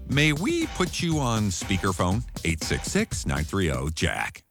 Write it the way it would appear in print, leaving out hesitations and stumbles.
May we put you on speakerphone? 866 930 Jack.